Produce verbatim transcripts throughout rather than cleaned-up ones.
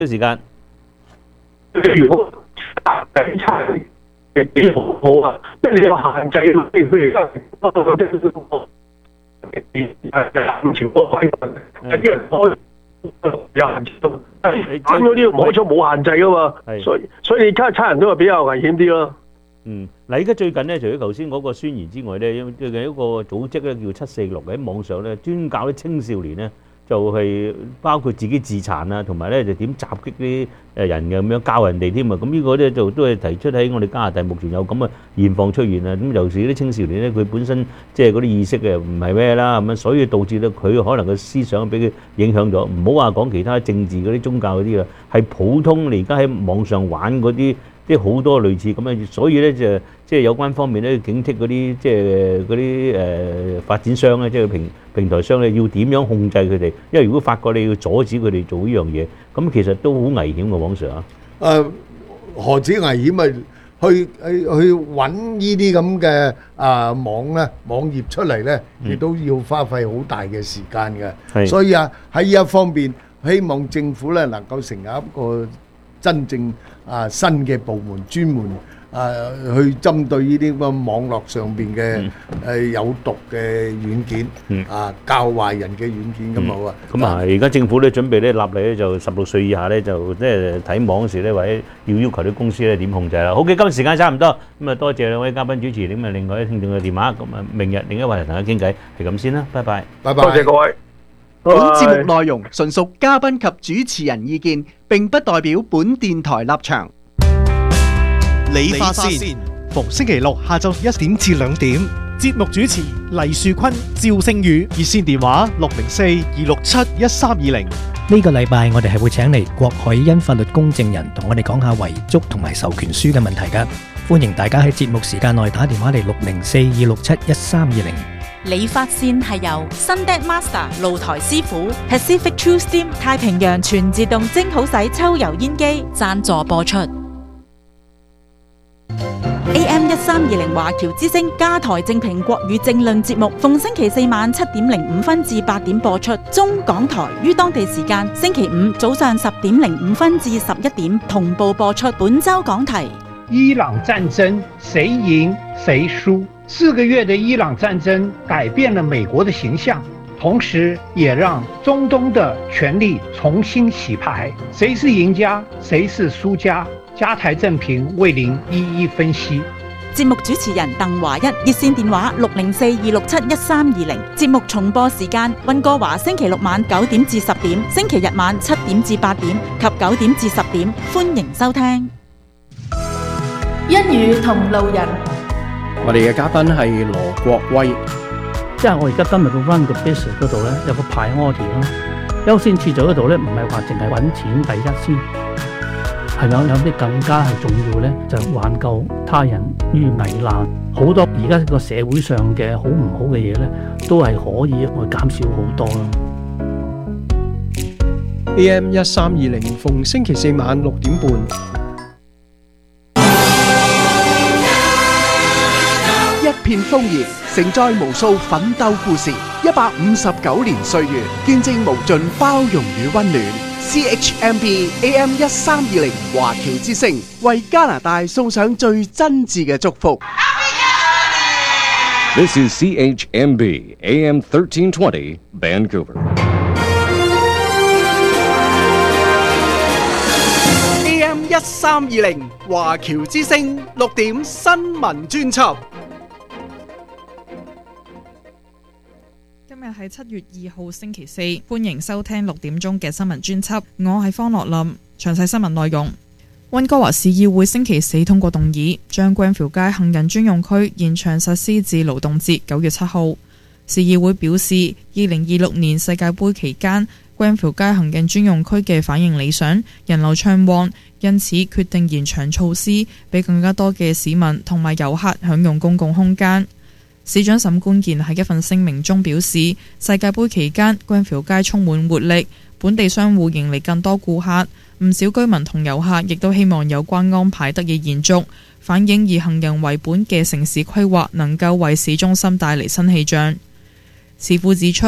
時間。 如果誒差嘅幾好好啊，即係你有限制，譬如而家嗰個即係嗰個誒南朝嗰個有啲人開有限制，咁嗰啲摸咗冇限制噶嘛，所以所以你差差人都係比較危險啲咯。 嗯，嗱，而家最近咧，除咗頭先嗰個宣言之外咧，因為最近一個組織咧叫七四六喺網上咧，專教啲青少年咧，就係包括自己自殘啊，同埋咧就點襲擊啲誒人嘅咁樣教人哋添啊。咁呢個咧就都係提出喺我哋加拿大目前有咁嘅現況出現啊。咁尤其是啲青少年咧，佢本身即係嗰啲意識嘅唔係咩啦咁樣，所以導致到佢可能個思想俾佢影響咗。唔好話講其他政治嗰啲宗教嗰啲啦，係普通你而家喺網上玩嗰啲。即係好多類似咁樣，所以咧就即係有關方面咧警惕嗰啲即係嗰啲誒發展商咧，即係平平台商咧，要點樣控制佢哋？因為如果發覺你要阻止佢哋做呢樣嘢，咁其實都好危險嘅，網上啊。 誒，何止危險啊？去去去揾呢啲咁嘅啊網咧網頁出嚟咧，亦都要花費好大嘅時間嘅。所以啊，喺呢一方面，希望政府咧能夠成立一個真正啊新嘅部門，專門啊去針對呢啲咁嘅網絡上邊嘅誒有毒嘅軟件， 嗯、 啊教壞人嘅軟件咁好啊。 咁啊，而家政府咧準備咧立例咧，就十六歲以下咧就即係睇網時咧，或者要要求啲公司咧點控制啦。好嘅，今日時間差唔多，咁啊多謝兩位嘉賓主持，咁啊另外啲聽眾嘅電話，咁啊明日另一位人同大家傾偈，係咁先啦，拜拜， 拜拜， 多謝各位。 本節目內容純屬嘉賓及主持人意見，並不代表本電台立場。 理髮線逢星期六下晝一點至兩點，節目主持黎樹坤、趙星宇，熱線電話六零四二六七一三二零。 呢個禮拜我哋係會請嚟郭海欣法律公證人同我哋講下遺囑同埋授權書嘅問題㗎，歡迎大家喺節目時間內打電話嚟六零四二六七一三二零。 理髮線係由 Sundet Master 露台師傅 Pacific True Steam 太平洋全自動蒸好洗抽油煙機贊助播出。A M 一三二零華僑之聲加台正評國語政論節目，逢星期四晚七點零五分至八點播出。中港台於當地時間星期五早上十點零五分至十一點同步播出。本周講題： 伊朗戰爭誰贏誰輸？四個月的伊朗戰爭改變了美國的形象，同時也讓中東的權力重新洗牌。誰是贏家，誰是輸家？加台正評為您一一分析。 節目主持人鄧華一，熱線電話六零四二六七一三二零。節目重播時間：溫哥華星期六晚九點至十點，星期日晚七點至八點及九點至十點。歡迎收聽。一語同路人。 我哋嘅嘉賓係羅國威， 即係我而家今日個 run 個 business 嗰度咧，有個 priority 啦，優先次序嗰度咧，唔係話淨係揾錢第一先，係咪有啲更加係重要咧？就係挽救他人於危難。好多而家個社會上嘅好唔好嘅嘢咧，都係可以去減少好多咯。 A M 一三二零逢星期四晚六點半。 一片風熱，承載無數奮鬥故事，一百五十九年歲月，見證無盡包容與溫暖。C H M B A M 一三二零華僑之聲為加拿大送上最真摯嘅祝福。 This is C H M B A M thirteen twenty Vancouver。 A M 一三二零華僑之聲六點新聞專輯。 今日係七月二號星期四，歡迎收聽六點鐘嘅新聞專輯。我係方樂林，詳細新聞內容。溫哥華市議會星期四通過動議，將 Granville 街行人專用區延長實施至勞動節九月七號。市議會表示，二零二六年世界盃期間 Granville 街行人專用區嘅反應理想，人流暢旺，因此決定延長措施，俾更加多嘅市民同埋遊客享用公共空間。市長沈冠健喺一份聲明中表示，世界盃期間 Granville 街充滿活力，本地商戶迎嚟更多顧客，唔少居民同遊客亦都希望有關安排得以延續，反映以行人為本嘅城市規劃能夠為市中心帶嚟新氣象。市府指出，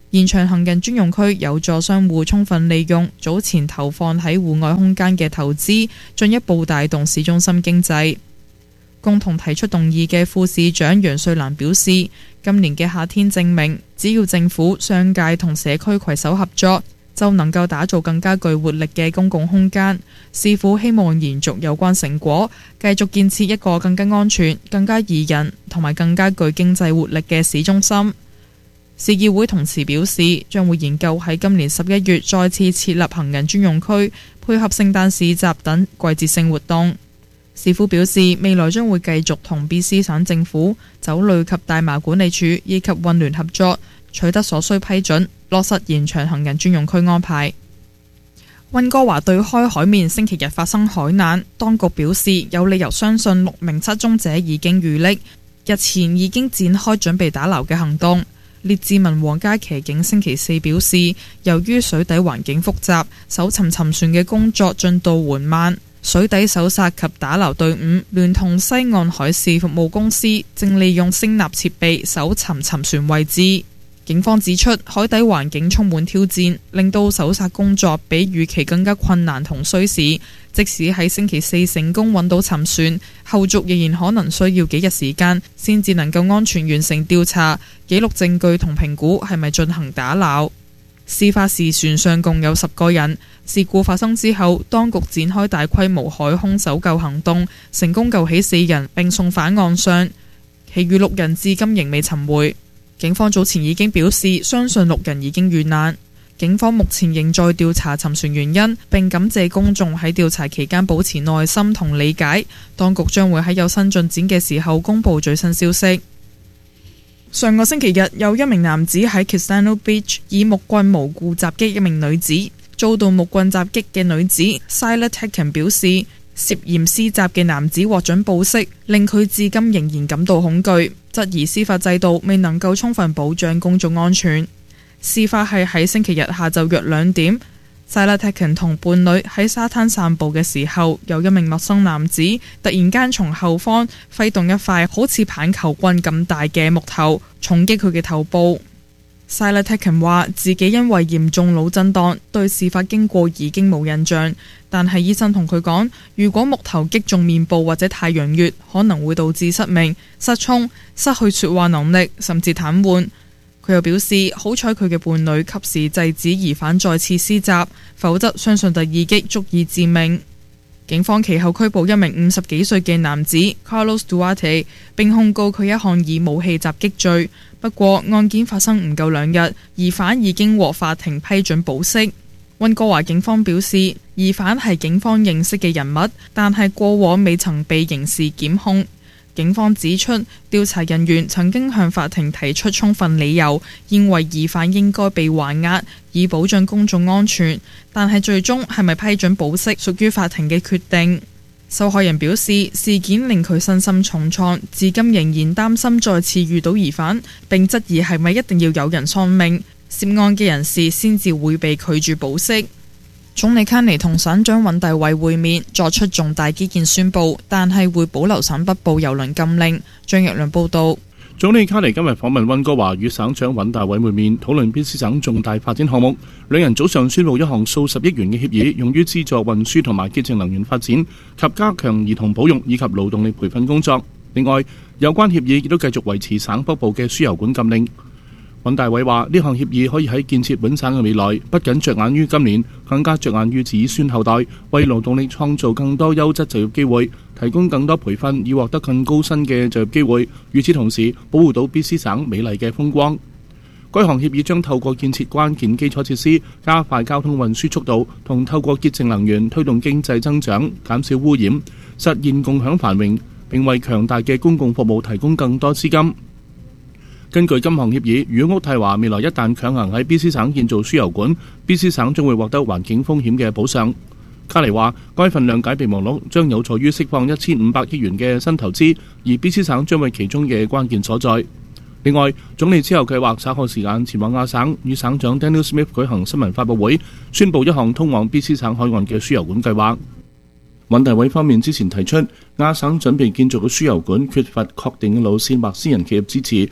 延長行人專用區有助商戶充分利用早前投放喺戶外空間嘅投資，進一步帶動市中心經濟。共同提出動議嘅副市長楊瑞蘭表示，今年嘅夏天證明，只要政府、商界同社區攜手合作，就能夠打造更加具活力嘅公共空間。市府希望延續有關成果，繼續建設一個更加安全、更加宜人同埋更加具經濟活力嘅市中心。市議會同時表示，將會研究喺今年十一月再次設立行人專用區，配合聖誕市集等季節性活動。市府表示，未來將會繼續同 B C 省政府、酒類及大麻管理處以及運聯合作，取得所需批准，落實延長行人專用區安排。溫哥華對開海面星期日發生海難，當局表示有理由相信六名失蹤者已經遇溺，日前已經展開準備打撈嘅行動。列治文皇家騎警星期四表示，由於水底環境複雜，搜尋沉船嘅工作進度緩慢。水底搜索及打撈隊伍聯同西岸海事服務公司正利用聲納設備搜尋沉船位置。警方指出，海底環境充滿挑戰，令到搜索工作比預期更加困難同需時。即使喺星期四成功揾到沉船，後續仍然可能需要幾日時間先至能夠安全完成調查、記錄證據同評估係咪進行打撈。事發時船上共有十個人。事故發生之後，當局展開大規模海空搜救行動，成功救起四人並送返岸上，其餘六人至今仍未尋回。警方早前已經表示，相信六人已經遇難。警方目前仍在調查沉船原因，並感謝公眾喺調查期間保持耐心同理解。當局將會喺有新進展嘅時候公佈最新消息。上個星期日，有一名男子喺 Kistano Beach 以木棍無故襲擊一名女子。遭到木棍襲擊嘅女子 Sila Tekken 表示，涉嫌施襲嘅男子獲准保釋，令佢至今仍然感到恐懼，質疑司法制度未能夠充分保障公眾安全。事發係喺星期日下晝約兩點，Sila Tekken 同伴侶喺沙灘散步嘅時候，有一名陌生男子突然間從後方揮動一塊好似棒球棍咁大嘅木頭，重擊佢嘅頭部。Sila Tekken 話自己因為嚴重腦震盪，對事發經過已經冇印象，但係醫生同佢講，如果木頭擊中面部或者太陽穴，可能會導致失明、失聰、失去說話能力，甚至癱瘓。佢又表示，好彩佢嘅伴侶及時制止疑犯再次施襲，否則相信第二擊足以致命。警方其後拘捕一名五十幾歲嘅男子 Carlos Duarte， 並控告佢一項以武器襲擊罪。不過案件發生唔夠兩日，疑犯已經獲法庭批准保釋。溫哥華警方表示，疑犯係警方認識嘅人物，但係過往未曾被刑事檢控。警方指出，調查人員曾經向法庭提出充分理由，認為疑犯應該被還押，以保障公眾安全。但係最終係咪批准保釋，屬於法庭嘅決定。受害人表示，事件令佢身心重創，至今仍然擔心再次遇到疑犯，並質疑係咪一定要有人喪命，涉案嘅人士先至會被拒絕保釋。總理卡尼同省長尹大偉會面，作出重大基建宣佈，但係會保留省北部郵輪禁令。張若良報導。 總理卡尼今日訪問溫哥華，與省長尹大偉會面，討論 B C 省重大發展項目。兩人早上宣布一項數十億元嘅協議，用於資助運輸同埋潔淨能源發展及加強兒童保育以及勞動力培訓工作。另外，有關協議亦都繼續維持省北部嘅輸油管禁令。尹大偉話：呢項協議可以喺建設本省嘅未來，不僅着眼於今年，更加着眼於子孫後代，為勞動力創造更多優質就業機會，提供更多培訓，以獲得更高薪嘅就業機會。與此同時，保護到 B C 省美麗嘅風光。該項協議將透過建設關鍵基礎設施，加快交通運輸速度，同透過潔淨能源推動經濟增長，減少污染，實現共享繁榮，並為強大嘅公共服務提供更多資金。根據今項協議，如果渥太華未來一旦強行喺 B C 省建造輸油管， B C 省將會獲得環境風險嘅補償。卡尼話，該份諒解備忘錄將有助於釋放一千五百億元嘅新投資，而 B C 省將為其中嘅關鍵所在。另外，總理之後計劃稍後時間前往亞省，與省長 Daniel Smith 舉行新聞發佈會，宣布一項通往 B C 省海岸嘅輸油管計劃。尹大偉方面之前提出，亞省準備建造嘅輸油管缺乏確定嘅路線或私人企業支持。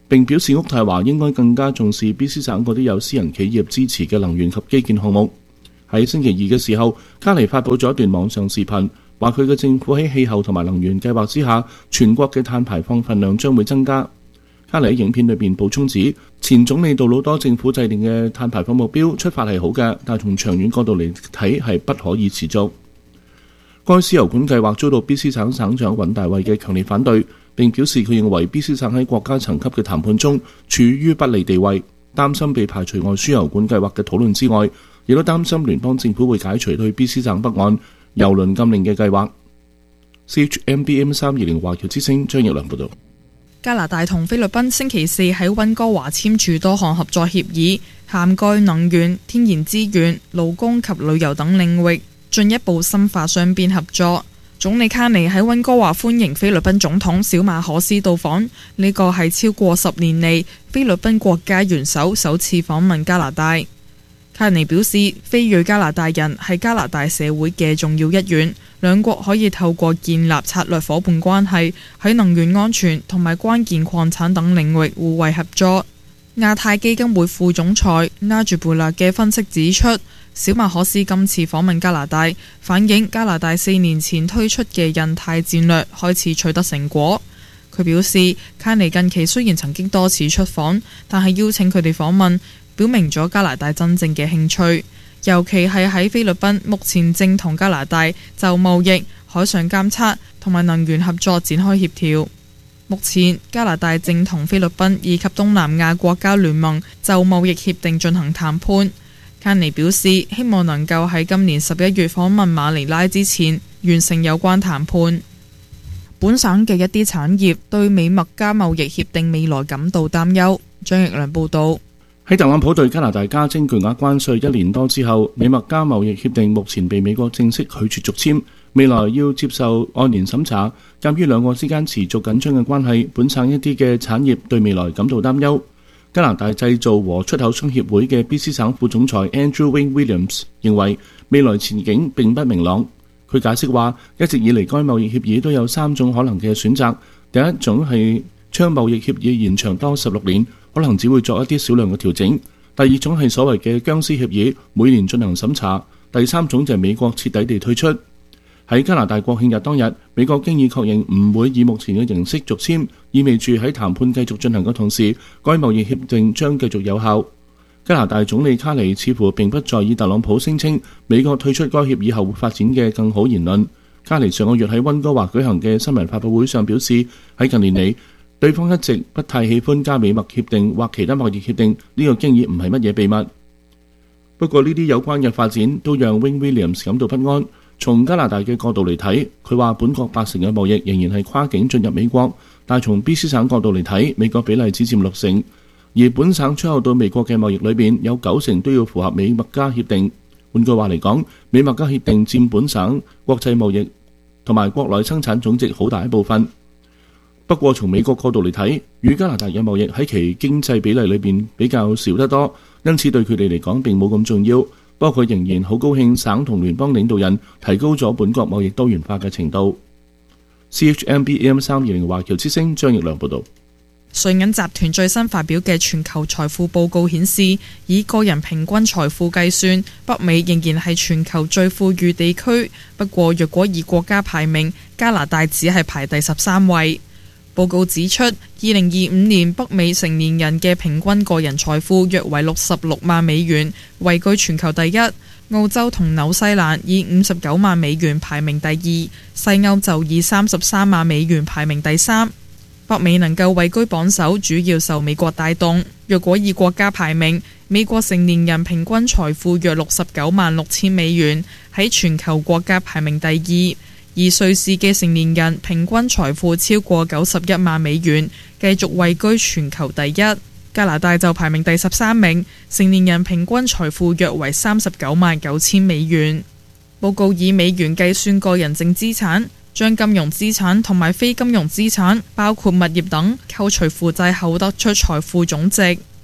並表示渥太華應該更加重視 B C 省嗰啲有私人企業支持嘅能源及基建項目。喺星期二嘅時候，卡尼發布咗一段網上視頻，話佢嘅政府喺氣候同埋能源計劃之下，全國嘅碳排放份量將會增加。卡尼喺影片裏邊補充指，前總理杜魯多政府制定嘅碳排放目標出發係好嘅，但係從長遠角度嚟睇係不可以持續。該輸油管計劃遭到 B C 省省長尹大衛嘅強烈反對，並表示佢認為 B C 省喺國家層級嘅談判中處於不利地位，擔心被排除外輸油管計劃嘅討論之外，亦都擔心聯邦政府會解除對 B C 省北岸油輪禁令嘅計劃。C H M B M 三二零華僑之聲張奕良報導。 加拿大同菲律賓星期四喺溫哥華簽署多項合作協議，涵蓋能源、天然資源、勞工及旅遊等領域，進一步深化雙邊合作。總理卡尼喺溫哥華歡迎菲律賓總統小馬可斯到訪，呢個係超過十年嚟菲律賓國家元首首次訪問加拿大。卡尼表示，非裔加拿大人係加拿大社會嘅重要一員，兩國可以透過建立策略夥伴關係，喺能源安全同埋關鍵礦產等領域互惠合作。亞太基金會副總裁拉朱貝勒嘅分析指出，小馬可斯今次訪問加拿大，反映加拿大四年前推出嘅印太戰略開始取得成果。佢表示，卡尼近期雖然曾經多次出訪，但係邀請佢哋訪問，表明咗加拿大真正嘅興趣，尤其係喺菲律賓目前正同加拿大就貿易、海上監測同埋能源合作展開協調。目前加拿大正同菲律賓以及東南亞國家聯盟就貿易協定進行談判。卡尼表示，希望能夠喺今年十一月訪問馬尼拉之前完成有關談判。本省嘅一啲產業對美墨加貿易協定未來感到擔憂。張奕良報導。 喺特朗普對加拿大加徵巨額關稅一年多之後，美墨加貿易協定目前被美國正式拒絕續簽，未來要接受按年審查。鑑於兩國之間持續緊張嘅關係，本省一啲嘅產業對未來感到擔憂。加拿大製造和出口商協會嘅 B C 省副總裁 Andrew Wayne Williams 認為未來前景並不明朗。佢解釋話，一直以嚟該貿易協議都有三種可能嘅選擇，第一種係將貿易協議延長多十六年，可能只會作一啲少量嘅調整；第二種係所謂嘅僵屍協議，每年進行審查；第三種就係美國徹底地退出。喺加拿大國慶日當日，美國經已確認唔會以目前嘅形式續簽，意味住喺談判繼續進行嘅同時，該貿易協定將繼續有效。加拿大總理卡尼似乎並不在意特朗普聲稱美國退出該協議後會發展嘅更好言論。卡尼上個月喺溫哥華舉行嘅新聞發佈會上表示，喺近年嚟，對方一直不太喜歡加美墨協定或其他貿易協定，呢、這個經已唔係乜嘢秘密。不過呢啲有關嘅發展都讓 Wayne Williams 感到不安。從加拿大嘅角度嚟睇，佢話本國八成嘅貿易仍然係跨境進入美國，但係從 B C 省角度嚟睇，美國比例只佔六成，而本省出口到美國嘅貿易裏邊有九成都要符合美墨加協定。換句話嚟講，美墨加協定佔本省國際貿易同埋國內生產總值好大一部分。不過從美國角度嚟睇，與加拿大嘅貿易喺其經濟比例裏邊比較少得多，因此對佢哋嚟講並冇咁重要。不過佢仍然好高興省同聯邦領導人提高咗本國貿易多元化嘅程度。C H M B A M 三二零華僑之聲張奕良報導。 瑞銀集團最新發表嘅全球財富報告顯示，以個人平均財富計算，北美仍然係全球最富裕地區。不過若果以國家排名，加拿大只係排第十三位。報告指出，二零二五年北美成年人嘅平均個人財富約為六十六萬美元，位居全球第一。澳洲同紐西蘭以五十九萬美元排名第二，西歐就以三十三萬美元排名第三。北美能夠位居榜首，主要受美國帶動。若果以國家排名，美國成年人平均財富約六十九萬六千美元，喺全球國家排名第二。而瑞士嘅成年人平均財富超過九十一萬美元，繼續位居全球第一。加拿大就排名第十三名，成年人平均財富約為三十九萬九千美元。報告以美元計算個人淨資產，將金融資產同埋非金融資產，包括物業等，扣除負債後得出財富總值。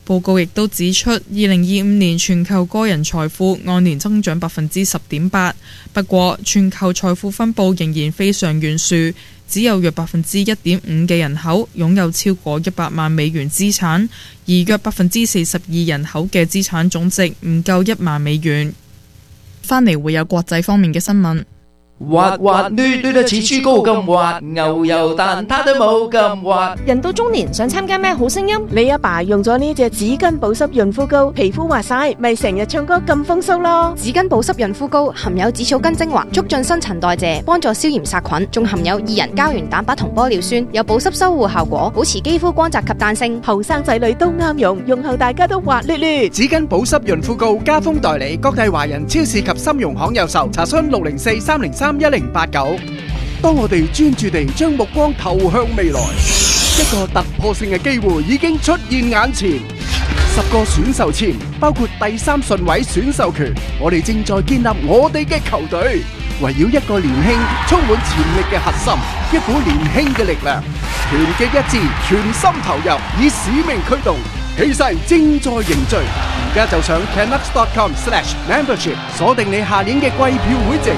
報告亦都指出，二零二五年全球個人財富按年增長百分之十點八，不過全球財富分佈仍然非常懸殊，只有約百分之一點五嘅人口擁有超過一百萬美元資產，而約百分之四十二人口嘅資產總值唔夠一萬美元。返嚟會有國際方面嘅新聞。 滑滑捋捋得似豬膏咁滑，牛油蛋撻都冇咁滑。 人到中年想參加咩好聲音？你阿爸用咗呢隻紙巾保濕潤膚膏，皮膚滑晒，咪成日唱歌咁風騷咯。 紙巾保濕潤膚膏含有紫草根精華，促進新陳代謝，幫助消炎殺菌，仲含有二人膠原蛋白同玻尿酸，有保濕修護效果，保持肌膚光澤及彈性。 後生仔女都啱用，用後大家都滑捋捋。 紙巾保濕潤膚膏加封代理，各大華人超市及深融行有售。查詢六零四三零三一零八九。當我哋專注地將目光投向未來，一個突破性嘅機會已經出現眼前。十個選秀簽，包括第三順位選秀權，我哋正在建立我哋嘅球隊，圍繞一個年輕、充滿潛力嘅核心，一股年輕嘅力量，團結一致，全心投入，以使命驅動，氣勢正在凝聚。而家就上 canucks dot com slash membership 鎖定你下年嘅季票會籍。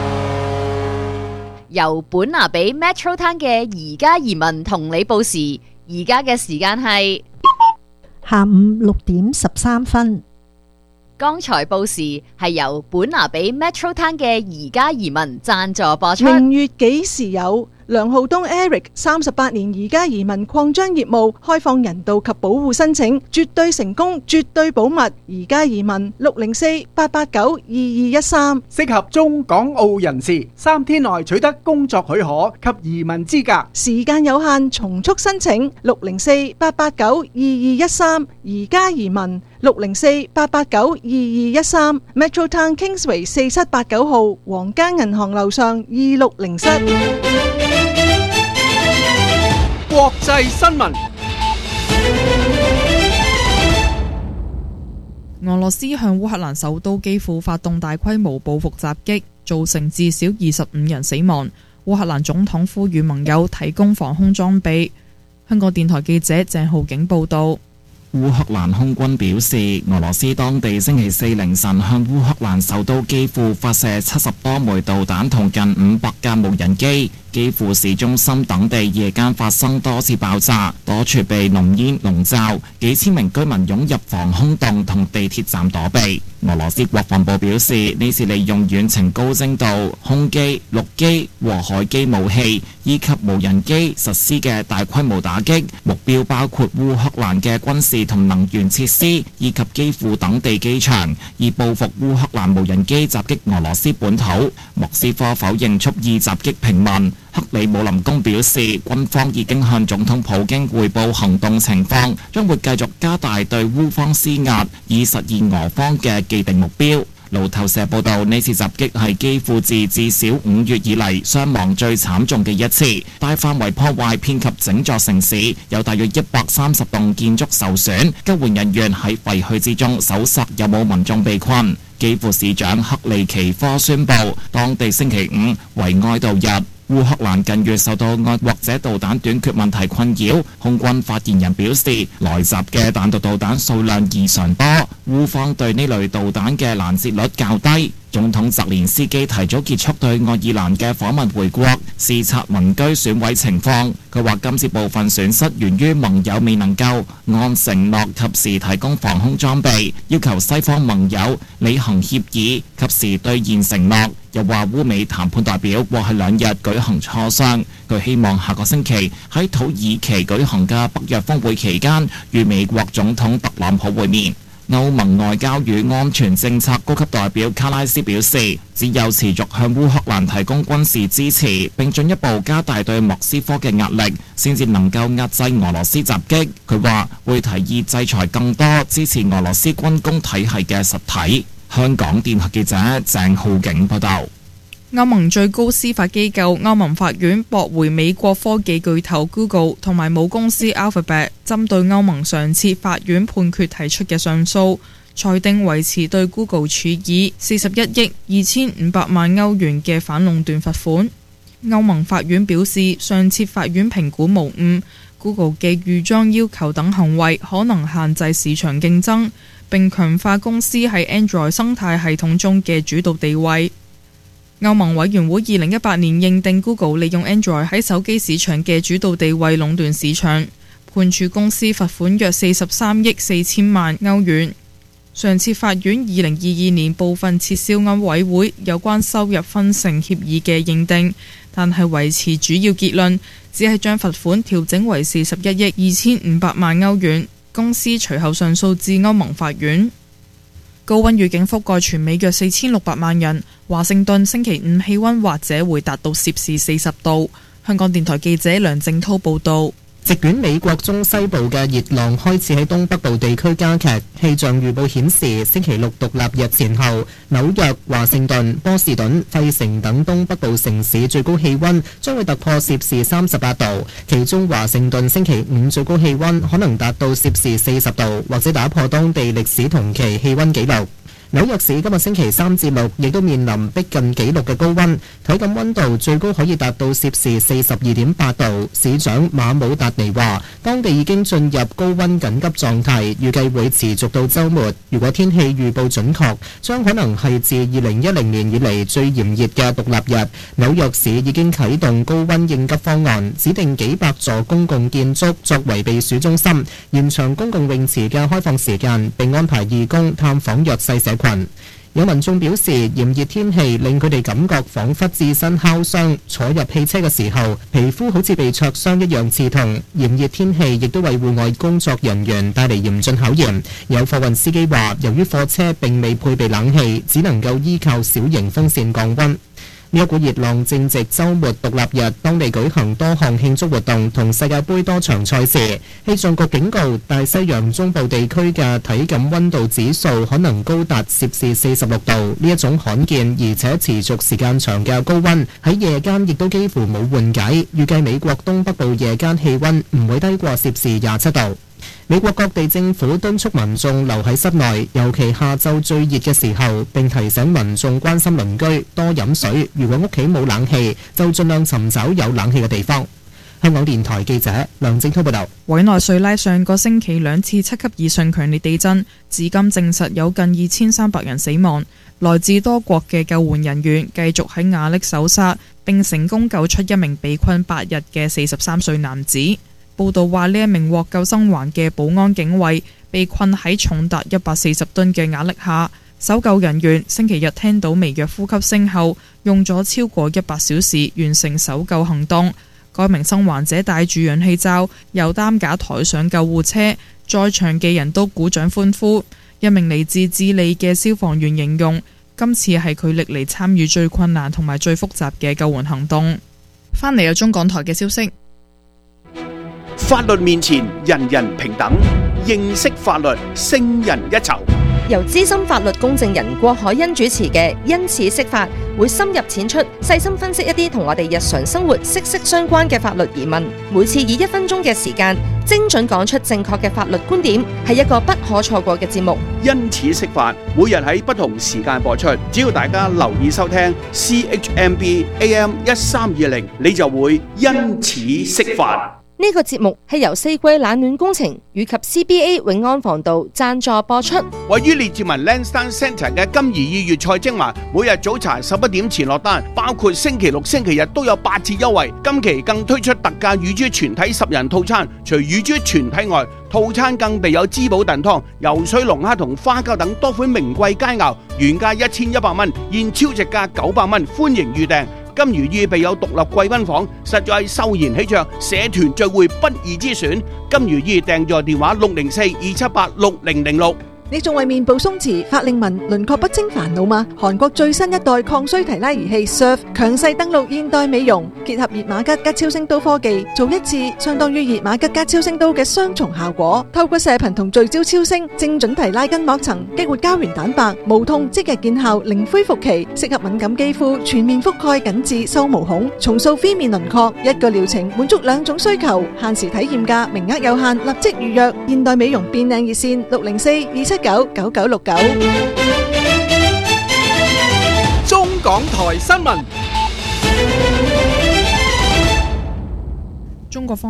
由本拿比 Metro Town 嘅而家移民同你報時，而家嘅時間係下午六點十三分。 剛才報時係由本拿比 Metro Town 嘅而家移民贊助播出。 明月幾時有？梁浩東 Eric 三十八年而家移民擴張業務，開放人道及保護申請，絕對成功，絕對保密。而家移民六零四八八九二二一三， 適合中港澳人士，三天內取得工作許可及移民資格， 時間有限，從速申請六零四八八九二二一三。而家移民六零四八八九二二一三 Metro Town Kingsway 四七八九號皇家銀行樓上二六零室。 國際新聞。 俄羅斯向烏克蘭首都基輔發動大規模報復襲擊，造成至少二十五人死亡。烏克蘭總統呼籲盟友提供防空裝備。香港電台記者鄭浩景報道。 烏克蘭空軍表示，俄羅斯當地星期四凌晨向烏克蘭首都基輔發射七十多枚導彈同近五百架無人機。基輔市中心等地夜間發生多次爆炸，多處被濃煙籠罩，幾千名居民湧入防空洞同地鐵站躲避。俄羅斯國防部表示，呢次利用遠程高精度空機、陸基和海基武器以及無人機實施嘅大規模打擊，目標包括烏克蘭嘅軍事同能源設施以及基輔等地機場，以報復烏克蘭無人機襲擊俄羅斯本土。莫斯科否認蓄意襲擊平民。克里姆林宮表示，軍方已經向總統普京匯報行動情況，將會繼續加大對烏方施壓，以實現俄方嘅既定目標。路透社報道，呢次襲擊係基輔自至少五月以嚟傷亡最慘重嘅一次，大範圍破壞遍及整座城市，有大約一百三十棟建築受損。救援人員喺廢墟之中搜索有冇民眾被困。基輔市長克利奇科宣布，當地星期五為哀悼日。烏克蘭近月受到愛國者導彈短缺問題困擾，空軍發言人表示，來襲嘅彈道導彈數量異常多，烏方對呢類導彈嘅攔截率較低。總統澤連斯基提早結束對愛爾蘭嘅訪問回國，視察民居損毀情況。佢話今次部分損失源於盟友未能夠按承諾及時提供防空裝備，要求西方盟友履行協議，及時兌現承諾。又話烏美談判代表過去兩日舉行磋商，佢希望下個星期喺土耳其舉行嘅北約峰會期間，與美國總統特朗普會面。歐盟外交與安全政策高級代表卡拉斯表示，只有持續向烏克蘭提供軍事支持，並進一步加大對莫斯科嘅壓力，先至能夠壓制俄羅斯襲擊。佢話會提議制裁更多支持俄羅斯軍工體系嘅實體。香港電台記者鄭浩景報道。 歐盟最高司法機構歐盟法院駁回美國科技巨頭 Google 同埋母公司 Alphabet 針對歐盟上次法院判決提出嘅上訴，裁定維持對 Google 處以四十一億二千五百萬歐元嘅反壟斷罰款。歐盟法院表示，上次法院評估無誤 Google 嘅預裝要求等行為可能限制市場競爭，並強化公司喺 Android 生態系統中嘅主導地位。歐盟委員會二零一八年認定 Google 利用 Android 喺手機市場嘅主導地位壟斷市場，判處公司罰款約四十三億四千萬歐元。上次法院二零二二年部分撤銷歐委會有關收入分成協議嘅認定，但係維持主要結論，只係將罰款調整為四十一億二千五百萬歐元。公司隨後上訴至歐盟法院。高溫預警覆蓋全美約四千六百萬人，華盛頓星期五氣溫或者會達到攝氏四十度。香港電台記者梁正滔報導。 席捲美國中西部嘅熱浪開始喺東北部地區加劇。氣象預報顯示，星期六獨立日前後，紐約、華盛頓、波士頓、費城等東北部城市最高氣溫將會突破攝氏三十八度，其中華盛頓星期五最高氣溫可能達到攝氏四十度，或者打破當地歷史同期氣溫紀錄。紐約市今日星期三至六亦都面臨逼近紀錄嘅高溫，體感溫度最高可以達到攝氏四十二點八度。市長馬姆達尼話，當地已經進入高溫緊急狀態，預計會持續到週末。如果天氣預報準確，將可能係自二零一零年以嚟最炎熱嘅獨立日。紐約市已經啟動高溫應急方案，指定幾百座公共建築作為避暑中心，延長公共泳池嘅開放時間，並安排義工探訪弱勢社群。有民眾表示，炎熱天氣令佢哋感覺彷彿置身烤傷，坐入汽車嘅時候，皮膚好似被灼傷一樣刺痛。炎熱天氣亦都為戶外工作人員帶嚟嚴峻考驗。有貨運司機話，由於貨車並未配備冷氣，只能夠依靠小型風扇降溫。呢一股熱浪正值週末獨立日，當地舉行多項慶祝活動同世界盃多場賽事。氣象局警告，大西洋中部地區嘅體感溫度指數可能高達攝氏四十六度。呢一種罕見而且持續時間長嘅高溫，喺夜間亦都幾乎冇緩解。預計美國東北部夜間氣溫唔會低過攝氏廿七度。美國各地政府敦促民眾留喺室內，尤其下晝最熱嘅時候，並提醒民眾關心鄰居，多飲水。如果屋企冇冷氣，就盡量尋找有冷氣嘅地方。香港電台記者梁正滔報道。 委內瑞拉上個星期兩次七級以上強烈地震，至今證實有近二千三百人死亡。來自多國嘅救援人員繼續喺瓦礫搜殺，並成功救出一名被困八日嘅四十三歲男子。報道話，呢一名獲救生還嘅保安警衛被困喺重達一百四十噸嘅瓦礫下，搜救人員星期日聽到微弱呼吸聲後，用咗超過一百小時完成搜救行動。該名生還者戴住氧氣罩，由擔架抬上救護車，在場嘅人都鼓掌歡呼。一名嚟自智利嘅消防員形容，今次係佢歷嚟參與最困難同埋最複雜嘅救援行動。返嚟有中港台嘅消息。 法律面前人人平等，認識法律勝人一籌。 由資深法律公證人郭海欣主持嘅《因此釋法》，會深入淺出，細心分析一啲同我哋日常生活息息相關嘅法律疑問。每次以一分鐘嘅時間，精準講出正確嘅法律觀點，係一個不可錯過嘅節目。 因此釋法，每日喺不同時間播出，只要大家留意收聽 C H M B A M 一三二零，你就會因此釋法。 呢個節目係由四季冷暖工程以及 C B A 永安防道贊助播出。 位於列治文 Lansdowne Centre 嘅金怡意粵菜精華，每日早茶十一點前落單，包括星期六、星期日都有八折優惠。今期更推出特價乳豬全體十人套餐，除乳豬全體外，套餐更備有滋補燉湯、游水龍蝦同花膠等多款名貴佳肴，原價一千一百蚊，現超值價九百蚊，歡迎預訂。金如意備有獨立貴賓房，實在秀賢喜鵲，社團聚會不二之選。金如意訂座電話六零四二七八六零零六。 你仲為面部鬆弛、法令紋、輪廓不清煩惱嗎？韓國最新一代抗衰提拉儀器 S U R F 強勢登陸現代美容，結合熱瑪吉加超聲刀科技，做一次相當於熱瑪吉加超聲刀嘅雙重效果。透過射頻同聚焦超聲，精準提拉筋膜層，激活膠原蛋白，無痛即日見效，零恢復期，適合敏感肌膚，全面覆蓋緊致收毛孔，重塑phía面輪廓。一個療程滿足兩種需求，限時體驗價，名額有限，立即預約。現代美容變靚熱線六零四二七九九九六九。 中港台新聞。 中國方面，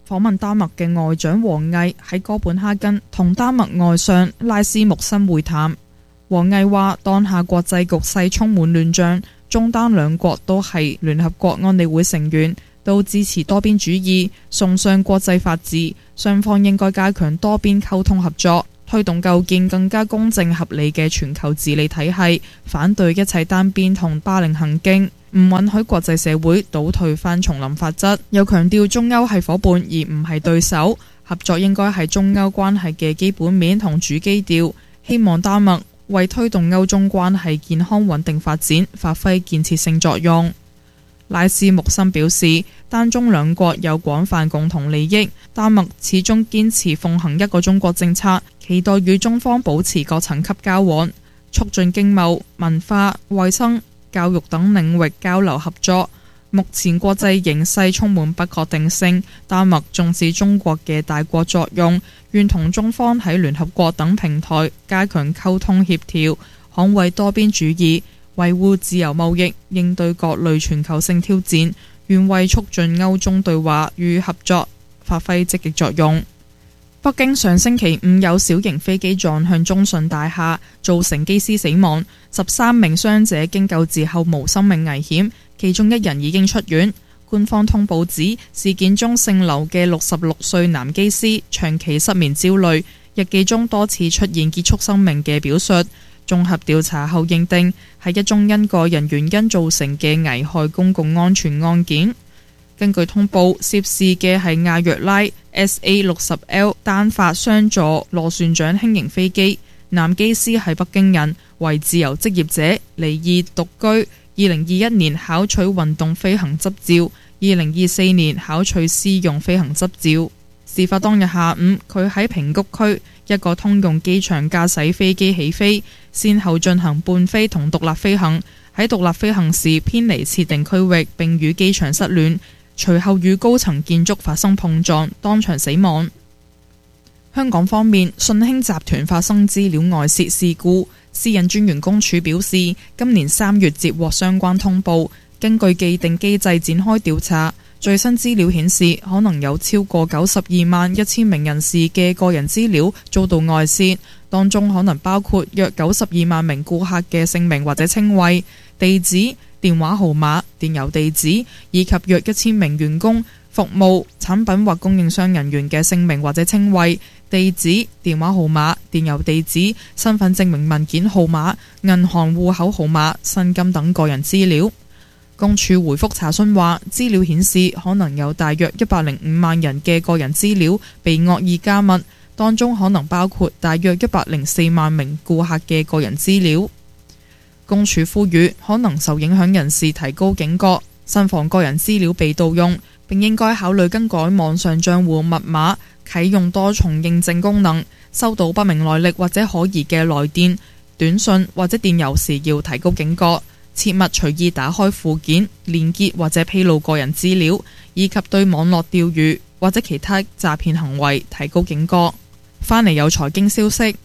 訪問丹麥嘅外長王毅喺哥本哈根同丹麥外相拉斯穆森會談。王毅話：當下國際局勢充滿亂象，中丹兩國都係聯合國安理會成員，都支持多邊主義，崇尚國際法治，雙方應該加強多邊溝通合作，推動構建更加公正合理嘅全球治理體系，反對一切單邊同霸凌行徑，唔允許國際社會倒退翻叢林法則。又強調中歐係夥伴而唔係對手，合作應該係中歐關係嘅基本面同主基調。希望丹麥為推動歐中關係健康穩定發展發揮建設性作用。拉斯穆森表示，丹中兩國有廣泛共同利益，丹麥始終堅持奉行一個中國政策，期待與中方保持各層級交往，促進經貿、文化、衛生、教育等領域交流合作。目前國際形勢充滿不確定性，丹麥重視中國嘅大國作用，願同中方喺聯合國等平台加強溝通協調，捍衛多邊主義，維護自由貿易，應對各類全球性挑戰，願為促進歐中對話與合作發揮積極作用。北京上星期五有小型飛機撞向中信大廈，造成機師死亡，十三名傷者經救治後無生命危險，其中一人已經出院。官方通報指，事件中姓劉嘅六十六歲男機師長期失眠焦慮，日記中多次出現結束生命嘅表述。綜合調查後認定係一宗因個人原因造成嘅危害公共安全案件。根據通報，涉事嘅係亞約拉 S A 六十 L 單發雙座螺旋槳輕型飛機，男機師係北京人，為自由職業者，離異獨居。二零二一年考取運動飛行執照，二零二四年考取私用飛行執照。事發當日下午，佢喺平谷區一個通用機場駕駛飛機起飛，先後進行伴飛同獨立飛行。喺獨立飛行時偏離設定區域，並與機場失聯，隨後與高層建築發生碰撞，當場死亡。香港方面，信興集團發生資料外泄事故，私隱專員公署表示，今年三月接獲相關通報，根據既定機制展開調查。最新資料顯示，可能有超過九十二萬一千名人士嘅個人資料遭到外泄，當中可能包括約九十二萬名顧客嘅姓名或者稱謂、地址、電話號碼、電郵地址，以及約一千名員工、服務、產品或供應商人員嘅姓名或者稱謂、地址、電話號碼、電郵地址、身份證明文件號碼、銀行戶口號碼、薪金等個人資料。公署回覆查詢話，資料顯示可能有大約一百零五萬人嘅個人資料被惡意加密，當中可能包括大約一百零四萬名顧客嘅個人資料。公署呼籲可能受影響人士提高警覺，慎防個人資料被盜用，並應該考慮更改網上賬戶密碼，啟用多重認證功能。收到不明來歷或者可疑嘅來電、短信或者電郵時，要提高警覺。切勿隨意打開附件、連結或者披露個人資料，以及對網絡釣魚或者其他詐騙行為提高警覺。返嚟有財經消息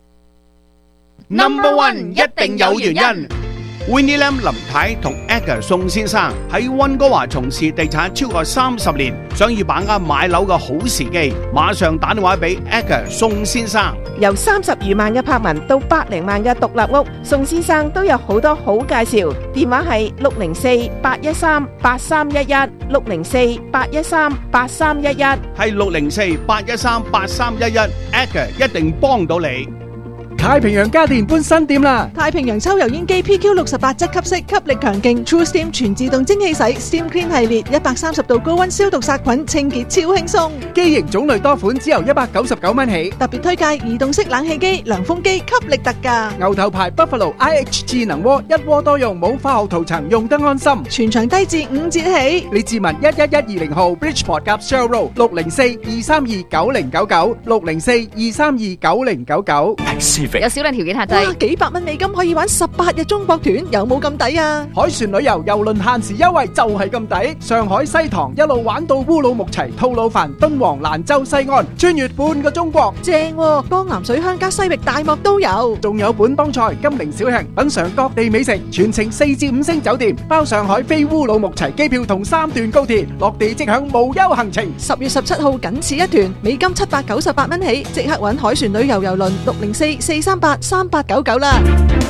，Number One 一定有原因。Winnie Lam 林太同 Edgar 宋先生喺溫哥華從事地產超過三十年，想要把握買樓嘅好時機，馬上打電話俾 Edgar 宋先生。 由三十餘萬嘅柏文到百零萬嘅獨立屋，宋先生都有好多好介紹。電話係六零四八一三八三一一，六零四八一三八三一一， 係六零四八一三八三一一 ，Edgar 一定幫到你。 太平洋家電搬新店啦！ 太平洋抽油煙機 P Q 六十八質吸式，吸力強勁 ，True Steam 全自動蒸汽洗 ，Steam Clean 系列一百三十度高溫消毒殺菌，清潔超輕鬆。 機型種類多款，只由一百九十九蚊起。 特別推介移動式冷氣機、涼風機，吸力特價。 牛頭牌 Buffalo I H 智能鍋，一鍋多用，冇化學塗層，用得安心。 全場低至五折起。 李志文一一一二零號 Bridgeport 夾 Shell Road 六零四二三二九零九九，六零四二三二九零九九。 Pacific。 有少量條件限哇， 制。 幾百蚊美金可以玩十八日中國團，有冇咁抵啊？ 海船旅遊郵輪限時優惠就係咁抵，上海西塘一路玩到烏魯木齊、吐魯番、敦煌、蘭州西安，穿越半個中國， 正喎！江南水鄉加西域大漠都有， 仲有本幫菜、金陵小吃，品嚐各地美食，全程四至五星酒店，包上海飛烏魯木齊機票同三段高鐵，落地即享無憂行程。 十月十七號僅此一團，美金七百九十八蚊起，即刻搵海船旅遊郵輪六零四四三八三八九九啦！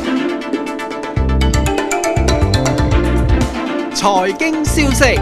財經消息。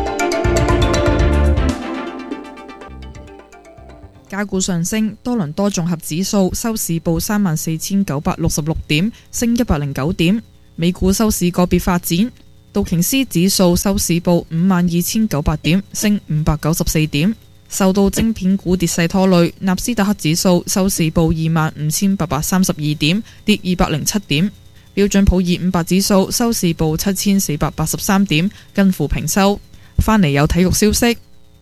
港股上升，多倫多綜合指數收市報三萬四千九百六十六點，升一百零九點。美股收市個別發展，道瓊斯指數收市報五萬二千九百點，升五百九十四點。受到晶片股跌勢拖累，納斯達克指數收市報二萬五千八百三十二點，跌二百零七點。標準普爾五百指數收市報七千四百八十三點，近乎平收。返嚟有體育消息。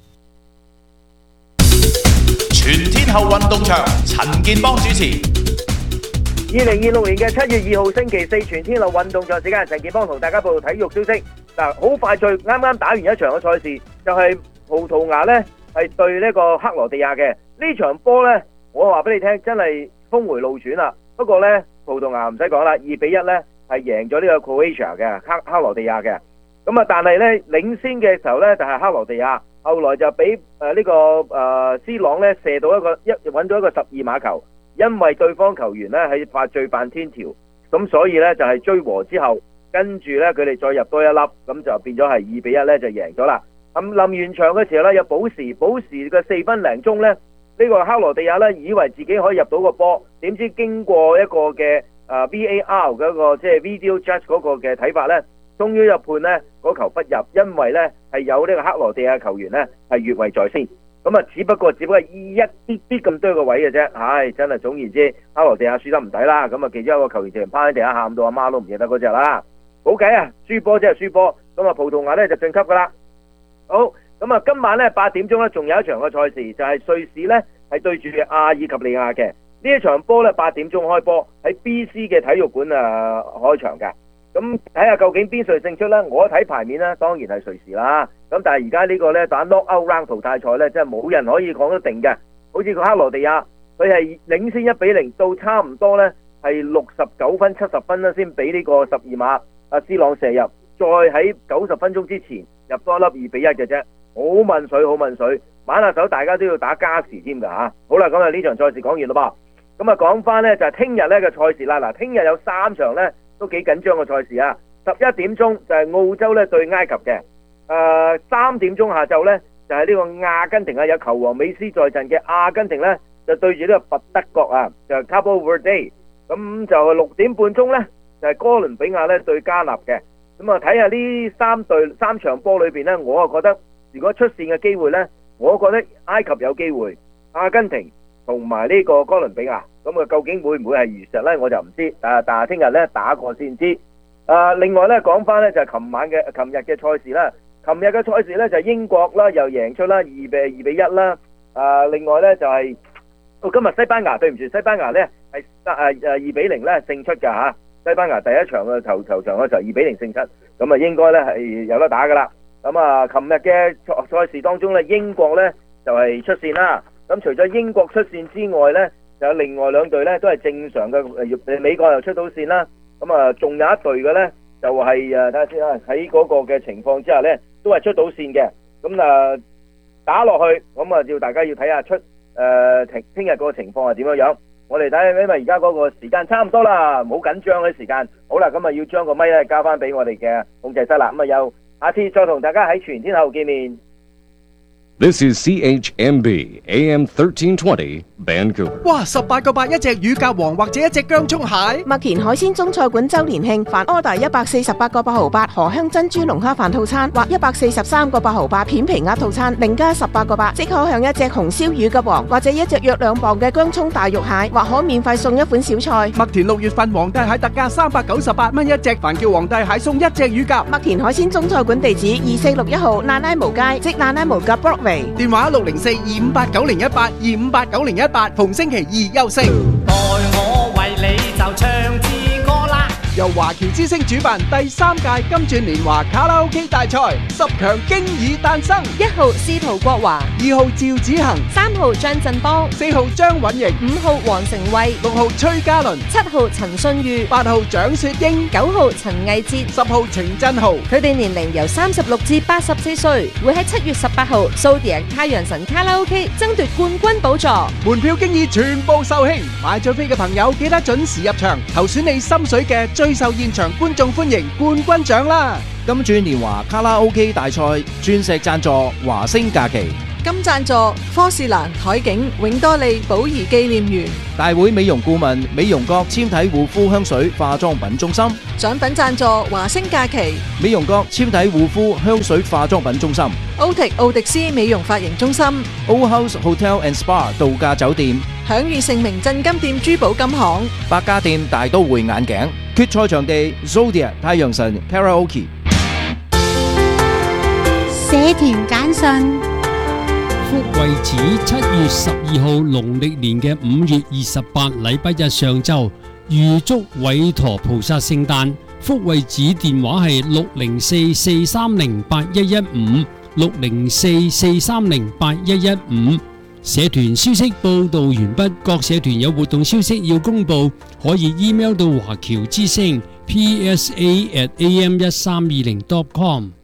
全天候運動場，陳健邦主持。 二零二六年嘅七月二號星期四，全天候運動場時間，陳健邦同大家報道體育消息。嗱，好快脆，啱啱打完一場嘅賽事，就係、是、葡萄牙呢係對呢個克羅地亞嘅呢場波呢，我話俾你聽，真係峰回路轉啦。不過呢，葡萄牙唔使講啦，二比一呢係贏咗呢個 Croatia 嘅克克羅地亞嘅。咁啊，但係呢，領先嘅時候呢，就係、是、克羅地亞。後來就俾誒呢個誒、呃、C 朗咧射到一個一揾咗一個十二碼球，因為對方球員咧係犯罪犯天條，咁所以咧就係、是、追和之後，跟住咧佢哋再入多一粒，咁就變咗係二比一咧就贏咗啦。咁臨完場嘅時候咧有補時，補時嘅四分零鐘咧，呢、這個克羅地亞咧以為自己可以入到個波，點知經過一個嘅誒、呃、V A R 嗰個即係 Video Judge 嗰個嘅睇法咧。終於入判呢嗰球不入，因為呢係有呢個克羅地亞球員呢係越位在先，咁啊只不過只不過一啲啲咁多個位嘅啫，唉真係總言之，克羅地亞輸得唔抵啦，咁啊其中一個球員直情趴喺地下喊到阿媽都唔認得嗰隻啦，冇計啊，輸波即係輸波，咁啊葡萄牙呢就晉級噶啦。好，咁啊今晚呢八點鐘呢仲有一場嘅賽事，就係、是、瑞士呢係對住阿爾及利亞嘅，呢一場波呢八點鐘開波喺 B C 嘅體育館啊開場嘅。咁睇下究竟邊隊勝出呢？我睇牌面呢，當然係瑞士啦。咁但係而家呢個呢，打 knockout round 淘汰賽呢，真係冇人可以講得定嘅。好似個克羅地亞，佢係領先一比零到差唔多呢，係六十九分七十分呢先俾呢個十二碼阿 C 朗射入，再喺九十分鐘之前入多一粒二比一嘅啫，好問水好問水，玩下手大家都要打加時添㗎嚇。好啦，咁啊呢場賽事講完啦噃，咁啊講翻呢，就係聽日呢嘅賽事啦。嗱，聽日有三場呢。都幾緊張嘅賽事啊！十一點鐘就係澳洲咧對埃及嘅，誒、呃、三點鐘下晝咧就係、是、呢個阿根廷啊，有球王美斯在陣嘅阿根廷咧就對住呢個佛德國啊，就係 Cabo Verde。咁就六點半鐘咧就係、是、哥倫比亞咧對加納嘅。咁啊睇下呢三隊三場波裏邊咧，我啊覺得如果出線嘅機會咧，我覺得埃及有機會，阿根廷同埋呢個哥倫比亞。咁啊，究竟會唔會係如實呢？我就唔知。啊，但係聽日呢打過先知。啊，另外呢講翻呢就係琴晚嘅、琴日嘅賽事啦。琴日嘅賽事呢就係英國啦，又贏出啦二比二比一啦。啊，另外呢就係、哦、今日西班牙對唔住，西班牙呢係誒誒二比零呢勝出㗎嚇。西班牙第一場嘅頭頭場嘅時候二比零勝出，咁啊應該呢係有得打㗎啦。咁啊，琴日嘅賽賽事當中呢，英國呢就係、是、出線啦。咁除咗英國出線之外呢，有另外兩隊咧都係正常嘅，誒美國又出到線啦，咁啊仲有一隊嘅咧就係誒睇下先啦，喺嗰個嘅情況之下咧都係出到線嘅，咁啊打落去，咁啊要大家要睇下出誒聽聽日嗰個情況係點樣樣，我哋睇下，因為而家嗰個時間差唔多啦，唔好緊張嘅時間，好啦，咁啊要將個咪咧交翻俾我哋嘅控制室啦，咁啊又下次再同大家喺全天候見面。 This is C H M B A M thirteen twenty Vancouver。 哇！十八個八一隻乳鴿王或者一隻姜葱蟹。 麥田海鮮中菜館周年慶，凡 order 一百四十八個八毫八荷香珍珠龍蝦飯套餐，或一百四十三個八毫八片皮鴨套餐，另加十八個八，即可享一隻紅燒乳鴿王或者一隻約兩磅嘅姜葱大肉蟹，或可免費送一款小菜。 麥田六月份皇帝蟹特價三百九十八蚊一隻，凡叫皇帝蟹送一隻乳鴿。 麥田海鮮中菜館地址二四六一號蘭拉毛街，即蘭拉毛夾 Broadway。 電話六零四二五八九零一八二五八九零一八，逢星期二休息。 待我為你。 就唱支歌啦。 由華僑之聲主辦第三屆金鑽年華卡拉 OK 大賽，十強經已誕生。 一號司徒國華， 二號趙子恒， 三號張振邦， 四號張允瑩， 五號黃成慧， 六號崔嘉倫， 七號陳信裕， 八號蔣雪英， 九號陳毅哲， 十號程振豪。 佢哋年齡由三十六至八十四歲，會喺七月十八號蘇迪亞太陽神卡拉 OK 爭奪冠軍寶座。 門票經已全部售罄，買咗飛嘅朋友記得準時入場，投選你心水嘅最受現場觀眾歡迎冠軍獎啦！ 金鑽年華卡拉 OK 大賽鑽石贊助華星假期， 金贊助科士蘭海景永多利寶儀紀念園， 大會美容顧問美容閣纖體護膚香水化妝品中心， 獎品贊助華星假期， 美容閣纖體護膚香水化妝品中心， 歐迪奧迪斯美容髮型中心， O House Hotel and Spa 度假酒店， 享譽盛名鎮金店珠寶金行， 百家店大都會眼鏡，決賽場地 Zodiac 太陽神 Karaoke。 社團簡訊。 福惠寺七月十二號農曆年嘅五月二十八禮拜日上晝，預祝韋陀菩薩聖誕。福惠寺電話係六零四四三零八一一五，六零四四三零八一一五。社團消息報道完畢，各社團有活動消息要公佈，可以 email 到華僑之聲 P S A at A M 一三二零 dot com。